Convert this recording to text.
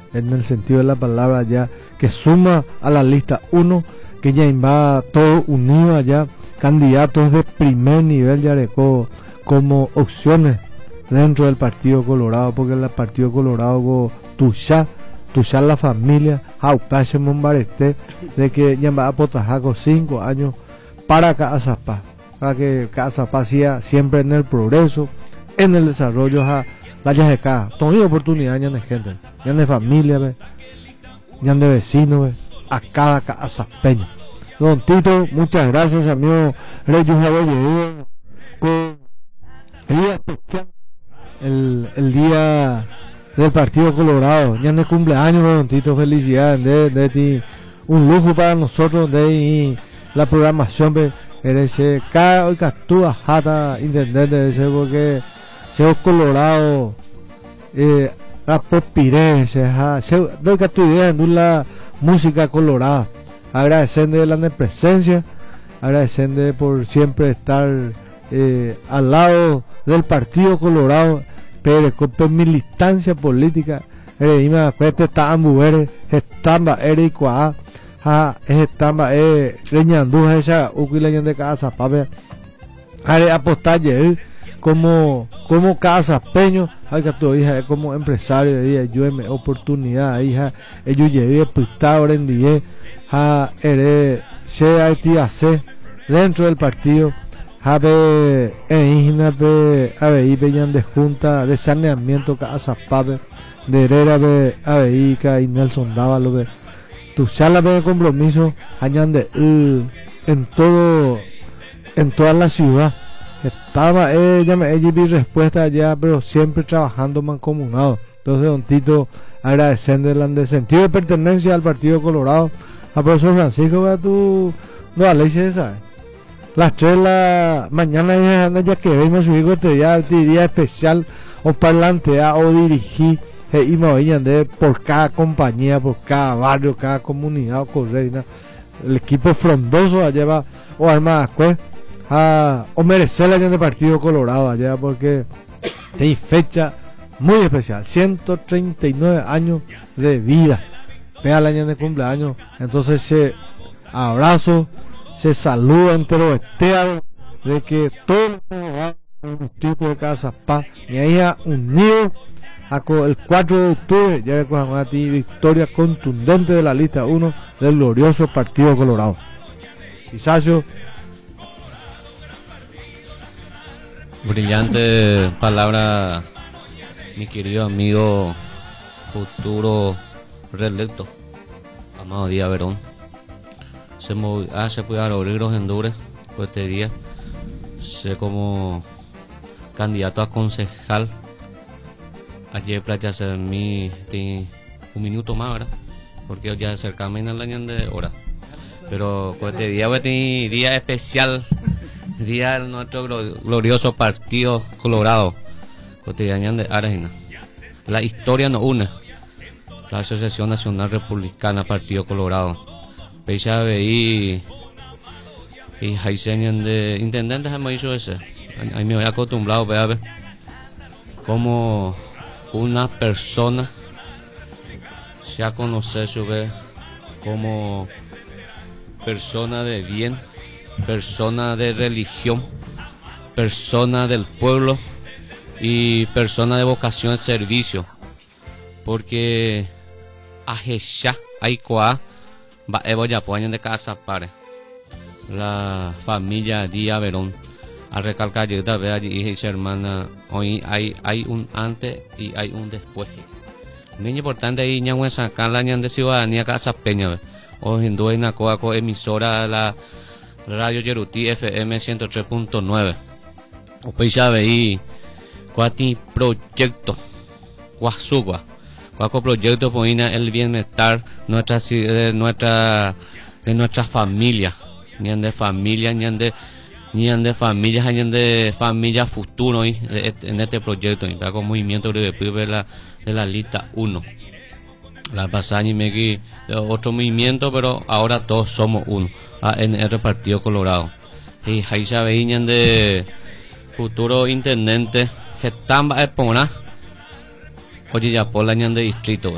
en el sentido de la palabra ya, que suma a la lista 1, que ya va todo unido allá, candidatos de primer nivel ya como opciones dentro del Partido Colorado, porque el Partido Colorado tuya la familia, Jaupache Mombarete, de que ya va a potajaco 5 años para Cazapá, para que Cazapá sea siempre en el progreso, en el desarrollo, la ya de acá, toda oportunidad ya de gente, ya de familia, ya de vecinos, a cada cazapeño. Don Tito, muchas gracias, amigo Reyes Javier, con el día especial, el día del Partido Colorado, ya de cumpleaños, Don Tito, felicidades de ti, un lujo para nosotros de la programación, eres cada hoy que actúa jata intendente de ese, porque se Colorado la popiré, se doy que tu idea en la música colorada, agradeciendo la presencia, agradeciendo por siempre estar al lado del Partido Colorado, pero con militancia política, ima cueste está mujeres, estamba ericoa, estamba reñandú esa uquileñan de casa pape, are apostalle como cazapeño, hay que tu hija como empresario de día, yo me oportunidad, hija, ellos llegué ahora en día, ere se hace dentro del partido, habe veían de junta de saneamiento cazapape, de Herrera Aveica y Nelson Dávalo, tu charla de compromiso, añade en toda la ciudad. Estaba ella vi respuesta allá, pero siempre trabajando mancomunado. Entonces, Don Tito, agradeciéndole de sentido de pertenencia al Partido Colorado, a profesor Francisco, a tu no a ley César. Las 3 de la mañana ya que vemos su hijo este día especial o parlantea o dirigir y me por cada compañía, por cada barrio, cada comunidad o correina. El equipo frondoso allá va o Armada Cue o merecer la de Partido Colorado allá, porque hay fecha muy especial, 139 años de vida, vea el año de cumpleaños, entonces se abrazo, se saluda entero esteado de que todos los tipos de casa paz y ahí unido el 4 de octubre ya con a ti victoria contundente de la lista 1 del glorioso Partido Colorado. Isacio. Brillante palabra, mi querido amigo futuro reelecto, Amado Díaz Verón. Se puede abrir los endures por este día. Sé como candidato a concejal. Ayer para hacer un minuto más, ¿verdad? Porque ya acercarme al año de hora. Pero por este día, día especial. Día de nuestro glorioso Partido Colorado, cotidiana de Argentina. La historia nos une. La Asociación Nacional Republicana Partido Colorado. Pecha veí y Jaiseñan de intendentes hemos hecho ese. Ahí me voy acostumbrado a ver como una persona se ha conocido como persona de bien, persona de religión, persona del pueblo y persona de vocación de servicio, porque ajesha aikoa va evo ya de casa para la familia Díaz Verón. A recalcar yo vez allí dije hermana, hoy hay un antes y hay un después. Muy importante ahí ña sacar la de ciudadanía casa peña o en duena coaco emisora la Radio Yerutí FM 103.9. O pecha veí cuati proyecto cuasugua cuaco proyecto poina el bienestar de nuestra familia, ni de familia ni de familia futuro en este proyecto y con movimiento de la lista 1. La pasada y me otro movimiento, pero ahora todos somos uno en el Partido Colorado. Y ahí se veían de futuro intendente que están a exponer. Oye, ya por la de distrito.